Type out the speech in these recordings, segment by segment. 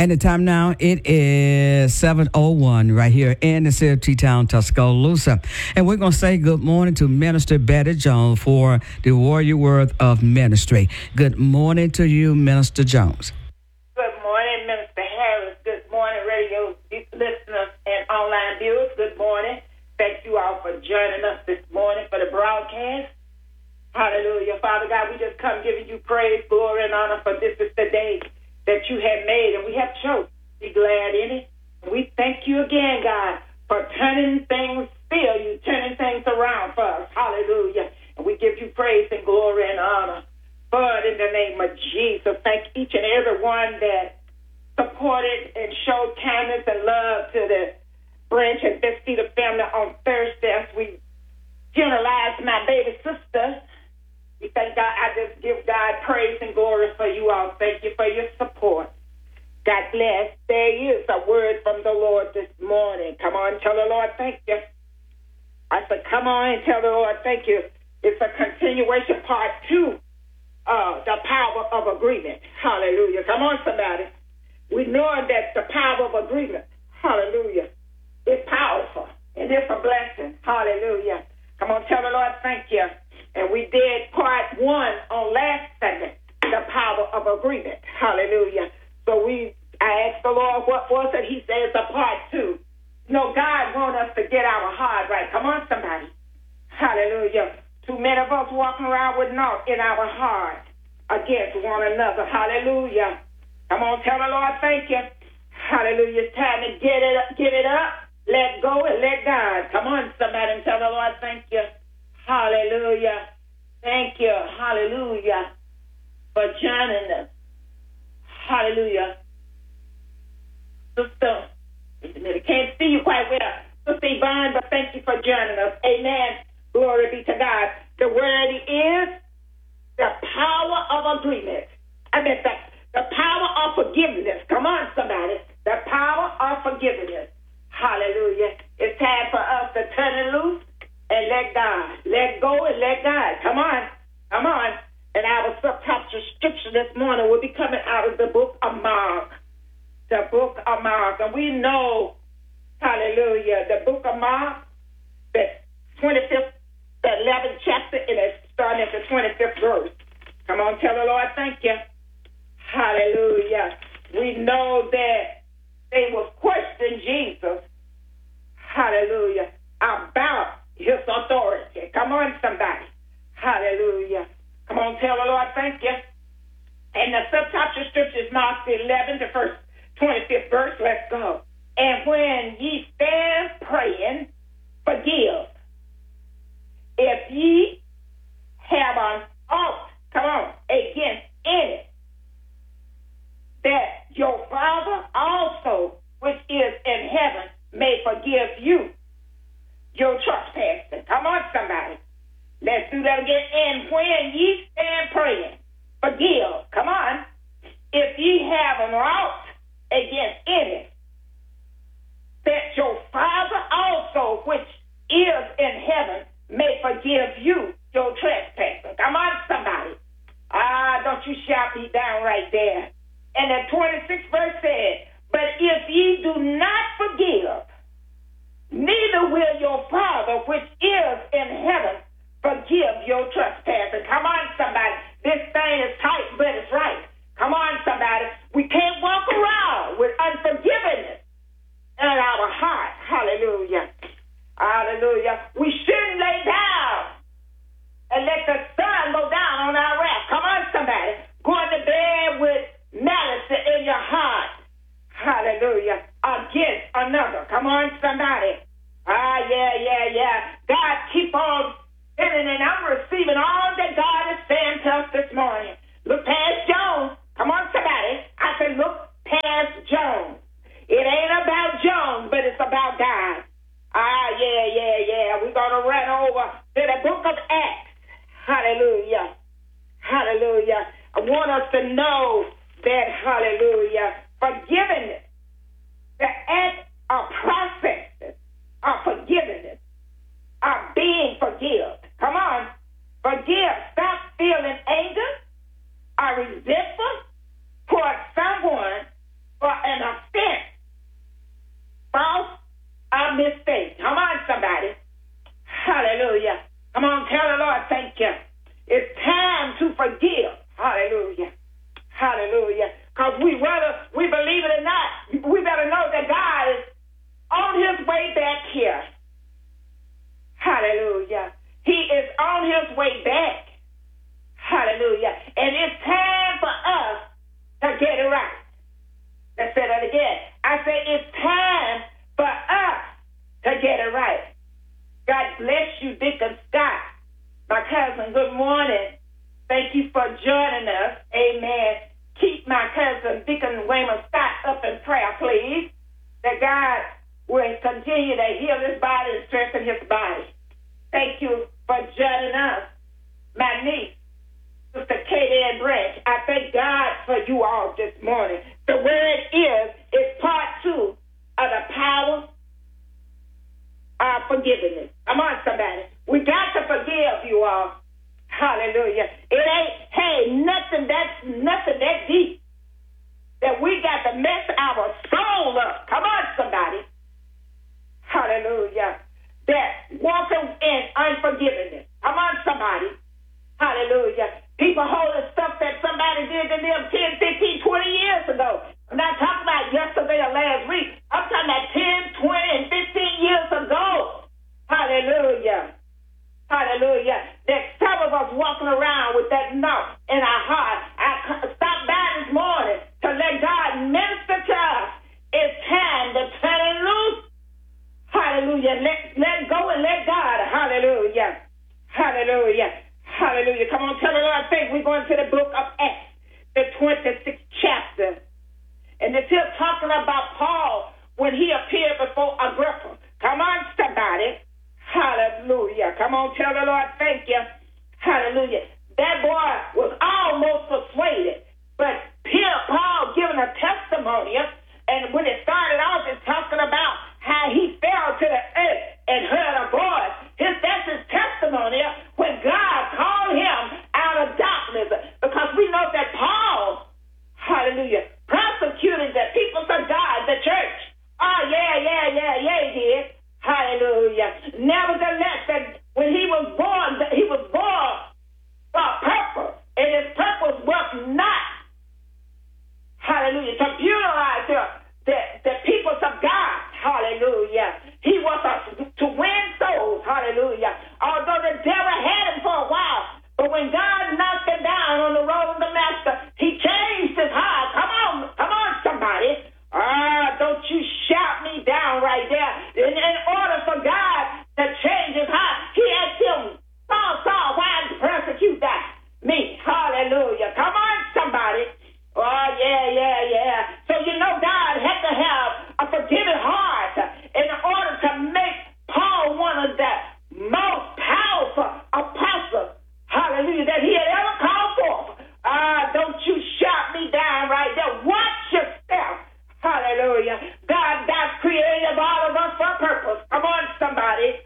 And the time now, it is 7:01 right here in the city of T-Town, Tuscaloosa. And we're going to say good morning to Minister Betty Jones for the Warrior Word of Ministry. Good morning to you, Minister Jones. Good morning, Minister Harris. Good morning, radio listeners and online viewers. Good morning. Thank you all for joining us this morning for the broadcast. Hallelujah. Father God, we just come giving you praise, glory, and honor, for this is the day that you have made, and we have chosen to be glad in it. And we thank you again, God, for turning things still. You turning things around for us. Hallelujah. And we give you praise and glory and honor for it in the name of Jesus. Thank each and every one that supported and showed kindness and love to the Branch and Vestita family on Thursday as we funeralized my baby sister. We thank God. I just give God praise and glory for you all. Thank you for your support. God bless. There is a word from the Lord this morning. Come on, tell the Lord thank you. I said, come on and tell the Lord thank you. It's a continuation, part 2, the power of agreement. Hallelujah. Come on, somebody. We know that the power of agreement, hallelujah, is powerful, and it's a blessing. Hallelujah. Come on, tell the Lord thank you. And we did part 1 on last Sunday, the power of agreement. Hallelujah. So I asked the Lord what was it. He says a part 2. No, God wants us to get our heart right. Come on, somebody. Hallelujah. Too many of us walking around with naught in our heart against one another. Hallelujah. Come on, tell the Lord thank you. Hallelujah. It's time to give it up, let go, and let God. Come on, somebody, and tell the Lord thank you. Hallelujah. Thank you. Hallelujah. For joining us. Hallelujah. Sister, I can't see you quite well. Sister Yvonne, but thank you for joining us. Amen. Glory be to God. The word is the power of agreement. I mean, the power of forgiveness. Come on, somebody. The power of forgiveness. Hallelujah. It's time for us to turn it loose and let God. Let go and let God. Come on. Come on. And our subtopic scripture this morning will be coming out of the book of Mark. The book of Mark. And we know, hallelujah, the book of Mark, the 25th, the 11th chapter, and it's starting at the 25th verse. Come on, tell the Lord thank you. Hallelujah. We know that they was questioning Jesus. Hallelujah. About his authority. Come on, somebody. Hallelujah. Come on, tell the Lord thank you. And the subtopic scripture is Mark 11, the first 25th verse. Let's go. And when ye stand praying, forgive. If ye have an ought, come on, against any, that your Father also, which is in heaven, may forgive you your trespassing. Come on, somebody. Let's do that again. And when ye stand praying, forgive. Come on. If ye have an ought against any, that your Father also, which is in heaven, may forgive you your trespassing. Come on, somebody. Don't you shout me down right there. And the 26th verse said, but if ye do not forgive, neither will your Father which is in heaven forgive your trespassing. Come on, somebody. This thing is tight, but it's right. Come on, somebody. We can't walk around with unforgiveness in our heart. Hallelujah. Hallelujah. We shouldn't lay down and let the sun go down on our wrath. Come on, somebody. Going to bed with malice in your heart. Hallelujah. Against another. Come on, somebody. Yeah. God, keep on sending, and I'm receiving all that God is saying to us this morning. Look past Jones. Come on, somebody. I said, look past Jones. It ain't about Jones, but it's about God. Yeah. We're going to run over to the book of Acts. Hallelujah. Hallelujah. I want us to know that, hallelujah, forgiveness, the act of process thank you. It's time to forgive. Hallelujah. Hallelujah. Because we believe it or not, we better know that God is on his way back here. Hallelujah. He is on his way back. Hallelujah. And it's time for us to get it right. Let's say that again. I say it's time for us to get it right. God bless you, Deacon Scott. My cousin, good morning. Thank you for joining us. Amen. Keep my cousin, Deacon Wayman Scott, up in prayer, please. That God will continue to heal his body and strengthen his body. Thank you for joining us. My niece, Sister Katie Ann Branch, I thank God for you all this morning. The word is part 2 of the power of forgiveness. Come on, somebody. We got to forgive, you all. Hallelujah. It ain't, nothing that deep that we got to mess our soul up. Come on, somebody. Hallelujah. That walking in unforgiveness. Come on, somebody. Hallelujah. People holding stuff that somebody did to them 10, 15, 20 years ago. I'm not talking about yesterday or last week. I'm talking about 10, 20, and 15 years ago. Hallelujah. Hallelujah. That some of us walking around with that knot in our heart. I stopped by this morning to let God minister to us. It's time to turn it loose. Hallelujah. Let go and let God. Hallelujah. Hallelujah. Hallelujah. Come on, tell the Lord, thank. We're going to the book of Acts, the 26th chapter. And it's here talking about Paul when he appeared before Agrippa. Come on, somebody. Hallelujah. Come on, tell the Lord, thank you. Hallelujah. That boy was almost persuaded, but here Paul giving a testimony, and when it started off, it's talking about how he fell to the earth and heard a voice. That's his testimony when God called him out of darkness, because we know that Paul, hallelujah, persecuted the people of God, the church. Oh, yeah, he did. Hallelujah. Nevertheless, that when he was born for a purpose, and his purpose was not, hallelujah, to brutalize the people of God. Hallelujah. He was to win souls. Hallelujah. Although the devil had him for a while, but when God knocked him down on the road of Damascus, he changed his heart. Come on, somebody. Don't you shout me down right there. In order for God to change his heart, he asked him, Saul, why did you persecute me? Hallelujah. Come on, somebody. Oh, yeah. So you know God had to have a forgiving heart in order to make Paul one of the most powerful apostles, hallelujah, that he had ever called forth. Don't you shout me down right there. Watch yourself. Hallelujah. God created all of us for a purpose. Come on, somebody.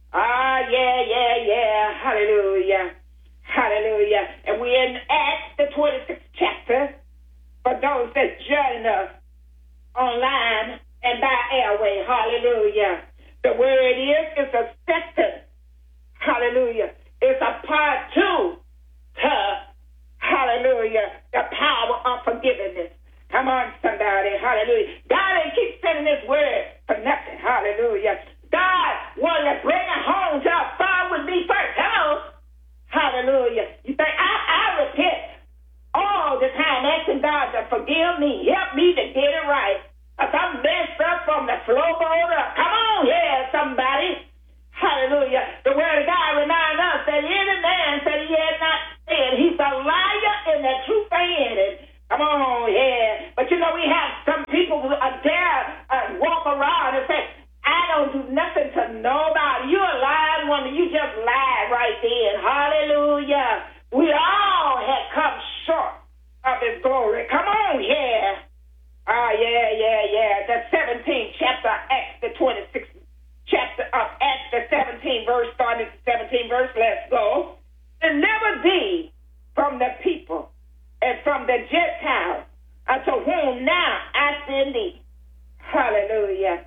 Yeah. Hallelujah. Hallelujah. And we're in Acts, the 26th chapter, for those that join us online and by airway. Hallelujah. The word is a second. Hallelujah. It's a part 2 to, hallelujah, the power of forgiveness. Come on, somebody. Hallelujah. God ain't keep sending this word for nothing. Hallelujah. God wanted to bring it home to our Father with me first. Hello. Hallelujah. You think I repent all the time, asking God to forgive me, help me to get it right. Because I'm messed up from the floorboard up. Come on here, somebody. Hallelujah. The word of God reminds us that any man said he had not said. He's a liar and the truth ain't in it. Come on, yeah. But you know, we have some people who dare walk around and say, I don't do nothing to nobody. You're a lying woman. You just lied right then. Hallelujah. We all had come short of his glory. Come on, yeah. Yeah. The 17th chapter of Acts, the 26th chapter of Acts, the 17th verse, starting at the 17th verse. Let's go. Deliver thee from the people and from the Gentiles, unto whom now I send thee. Hallelujah.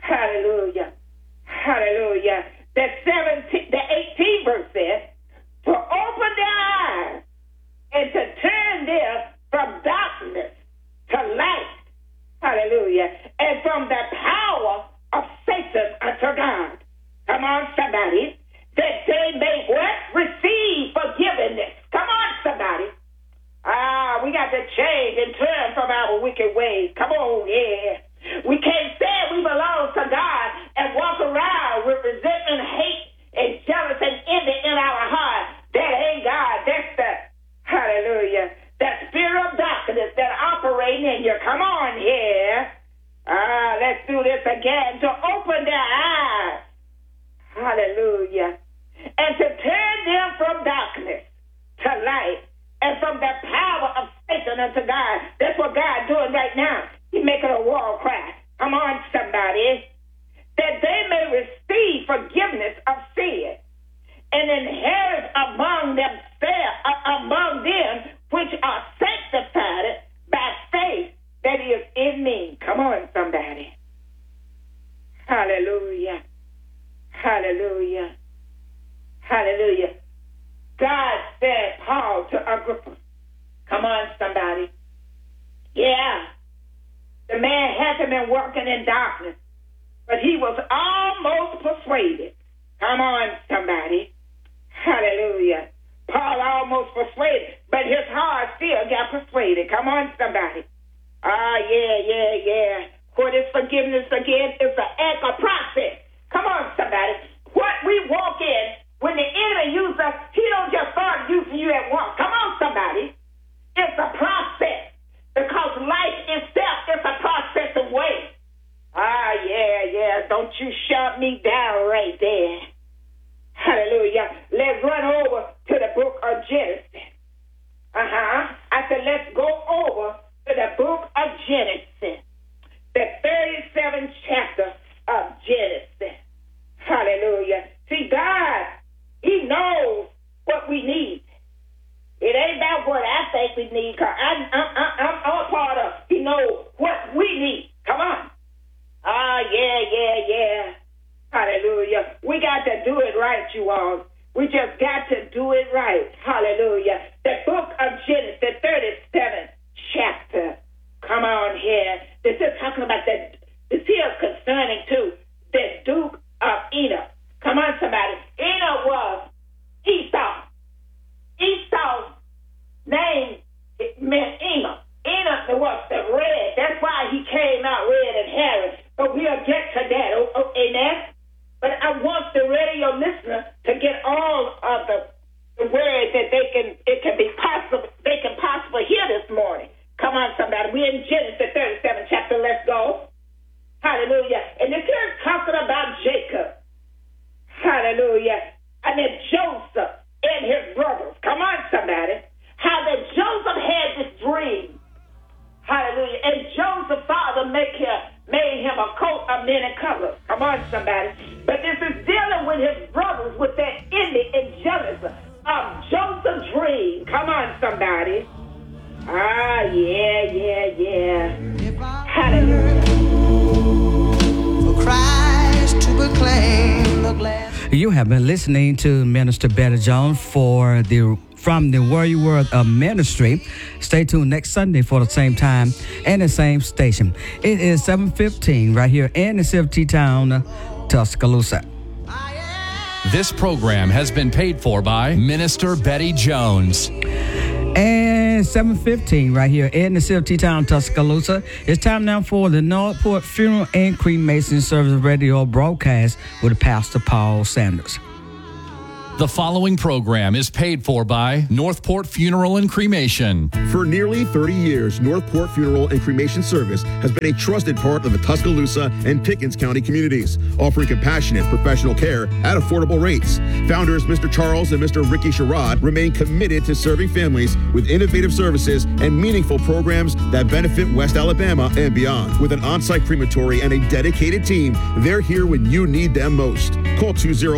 The 18th verse says, to open their eyes and to turn them from darkness to light. Hallelujah. And from the power of Satan unto God. Come on, somebody. That they may what? Receive forgiveness. Come on, somebody. We got to change and turn from our wicked ways. Come on, yeah. We can't say we belong to God and walk around with resentment, hate, and jealousy and envy in our heart. That ain't God. That's the, hallelujah, that spirit of darkness that operating in you. Come on here. Let's do this again. To open their eyes. Hallelujah. And to turn them from darkness to light and from the power of Satan unto God. That's what God's doing right now. He's making a war cry. Come on, somebody. That they may receive forgiveness of sin and inherit among them which are sanctified by faith that is in me. Come on, somebody. Hallelujah. Hallelujah. Hallelujah. God said, Paul to Agrippa, come on, somebody. Yeah. The man hasn't been working in darkness, but he was almost persuaded. Come on, somebody. Hallelujah. Paul almost persuaded, but his heart still got persuaded. Come on, somebody. Yeah. What is forgiveness again? It's an act or process. Come on, somebody. What we walk in, when the enemy uses us, he don't just start using you at once. Come on, somebody. It's a process. Because life itself is a process of way. Yeah. Don't you shut me down right there. Hallelujah. Let's run over to the book of Genesis. I said, let's go over to the book of Genesis. The 37th chapter of Genesis. Hallelujah. See, God, he knows what we need. It ain't about what I think we need, because I'm a part of. He knows what we need. Come on. Yeah. Hallelujah. We got to do it right, you all. We just got to do it right. Hallelujah. The book of Genesis, the 37th chapter. Come on here. This is talking about that. This here is concerning, too, the Duke of Edom. Come on, somebody. Edom was Esau. Esau's name meant Edom. Edom was the red. That's why he came out red and hairy. But we'll get to that. Amen. But I want the radio listener to get all of the words that it can be possible, they can possibly hear this morning. Come on, somebody. We're in Genesis, the 37th chapter. Let's go. Hallelujah. And this here is talking about Jacob. Hallelujah. And then Joseph and his brothers. Come on, somebody. How that Joseph had this dream. Hallelujah. And Joseph's father made him a coat of many colors. Come on, somebody. But this is dealing with his brothers with that envy and jealousy of Joseph's dream. Come on, somebody. Yeah. Hallelujah. For Christ to proclaim the glad. You have been listening to Minister Betty Jones from the Warrior Word of Ministry. Stay tuned next Sunday for the same time and the same station. It is 7:15 right here in the CFT town, Tuscaloosa. This program has been paid for by Minister Betty Jones. And 7:15 right here in the CFT town, Tuscaloosa. It's time now for the Northport Funeral and Cremation Service radio broadcast with Pastor Paul Sanders. The following program is paid for by Northport Funeral and Cremation. For nearly 30 years, Northport Funeral and Cremation Service has been a trusted part of the Tuscaloosa and Pickens County communities, offering compassionate professional care at affordable rates. Founders Mr. Charles and Mr. Ricky Sherrod remain committed to serving families with innovative services and meaningful programs that benefit West Alabama and beyond. With an on-site crematory and a dedicated team, they're here when you need them most. Call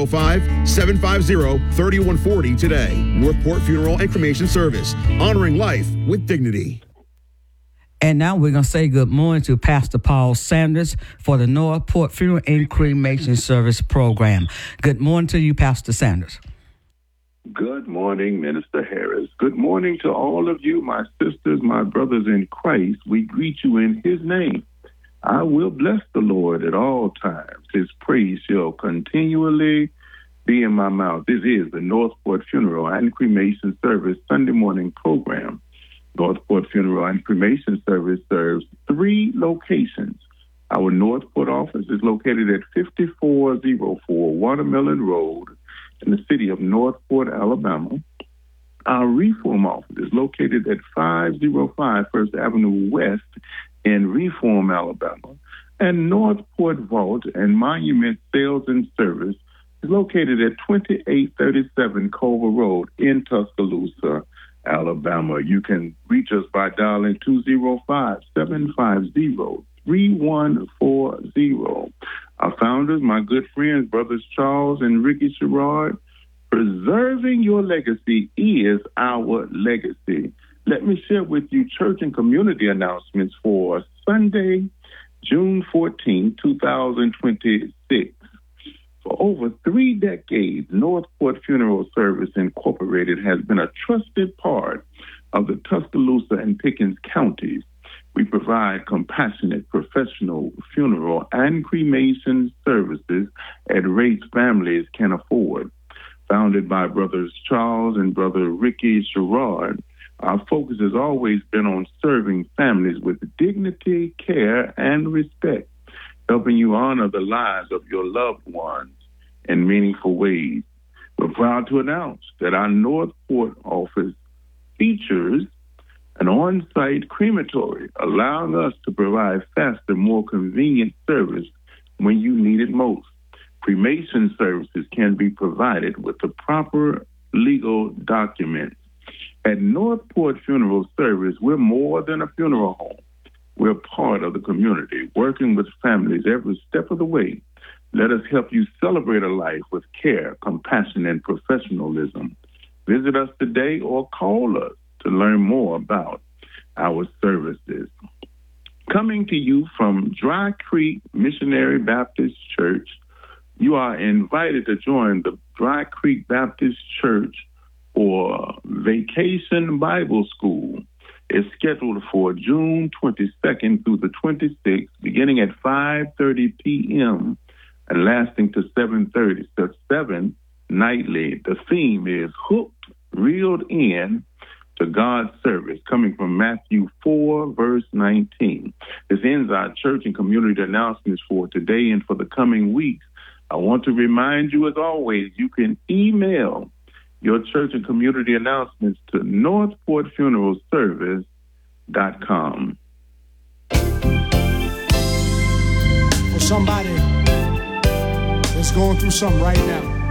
205-750-3140 today. Northport Funeral and Cremation Service, honoring life with dignity. And now we're going to say good morning to Pastor Paul Sanders for the Northport Funeral and Cremation Service program. Good morning to you, Pastor Sanders. Good morning, Minister Harris. Good morning to all of you, my sisters, my brothers in Christ. We greet you in his name. I will bless the Lord at all times. His praise shall continually be in my mouth. This is the Northport Funeral and Cremation Service Sunday morning program. Northport Funeral and Cremation Service serves 3 locations. Our Northport office is located at 5404 Watermelon Road in the city of Northport, Alabama. Our Reform office is located at 505 First Avenue West in Reform, Alabama. And Northport Vault and Monument Sales and Service is located at 2837 Culver Road in Tuscaloosa, Alabama. You can reach us by dialing 205-750-3140. Our founders, my good friends, Brothers Charles and Ricky Sherrod, preserving your legacy is our legacy. Let me share with you church and community announcements for Sunday, June 14, 2026. For over 3 decades, Northport Funeral Service Incorporated has been a trusted part of the Tuscaloosa and Pickens counties. We provide compassionate, professional funeral and cremation services at rates families can afford. Founded by Brothers Charles and Brother Ricky Sherrod, our focus has always been on serving families with dignity, care, and respect, helping you honor the lives of your loved ones in meaningful ways. We're proud to announce that our Northport office features an on-site crematory, allowing us to provide faster, more convenient service when you need it most. Cremation services can be provided with the proper legal documents. At Northport Funeral Service, we're more than a funeral home. We're part of the community, working with families every step of the way. Let us help you celebrate a life with care, compassion, and professionalism. Visit us today or call us to learn more about our services. Coming to you from Dry Creek Missionary Baptist Church, you are invited to join the Dry Creek Baptist Church for Vacation Bible School. It's scheduled for June 22nd through the 26th, beginning at 5:30 p.m. and lasting to 7:30, so 7 nightly. The theme is Hooked, Reeled In to God's Service, coming from Matthew 4, verse 19. This ends our church and community announcements for today and for the coming weeks. I want to remind you, as always, you can email your church and community announcements to northportfuneralservice.com. For somebody that's going through something right now,